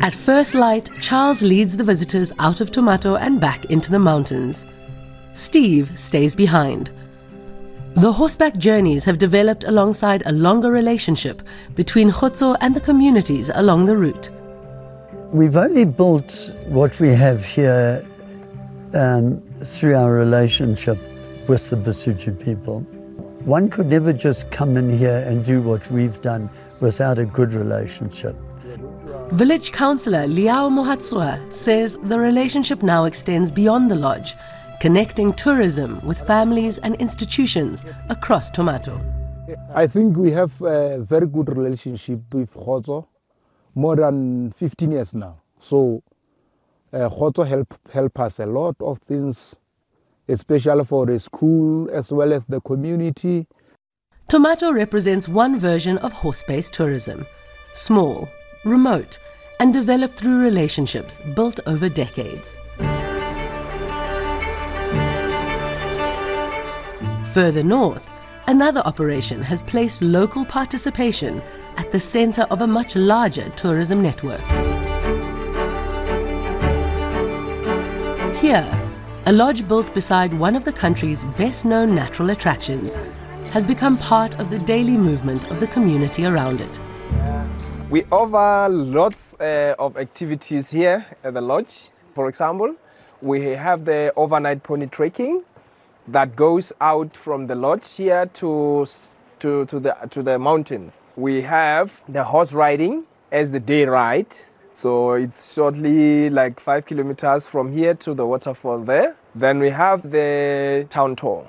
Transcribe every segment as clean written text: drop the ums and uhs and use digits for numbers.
At first light, Charles leads the visitors out of Tomato and back into the mountains. Steve stays behind. The horseback journeys have developed alongside a longer relationship between Khotso and the communities along the route. We've only built what we have here through our relationship with the Basutoa people. One could never just come in here and do what we've done without a good relationship. Village councillor Liao Mohatsua says the relationship now extends beyond the lodge, connecting tourism with families and institutions across Tomato. I think we have a very good relationship with Khotso, more than 15 years now. So Khotso help us a lot of things, especially for the school as well as the community. Tomato represents one version of horse-based tourism, small, remote, and developed through relationships built over decades. Further north, another operation has placed local participation at the center of a much larger tourism network. Here, a lodge built beside one of the country's best-known natural attractions has become part of the daily movement of the community around it. We offer lots of activities here at the lodge. For example, we have the overnight pony trekking that goes out from the lodge here to the mountains. We have the horse riding as the day ride. So it's shortly like 5 kilometers from here to the waterfall there. Then we have the town tour.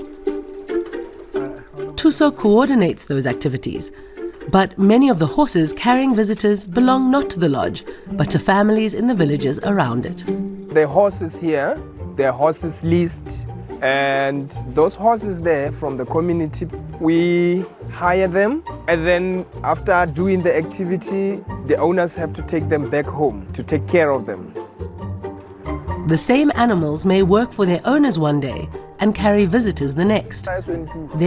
Thuso coordinates those activities, but many of the horses carrying visitors belong not to the lodge, but to families in the villages around it. The horses here, they're horses leased, and those horses there from the community, we hire them, and then after doing the activity, the owners have to take them back home to take care of them. The same animals may work for their owners one day and carry visitors the next.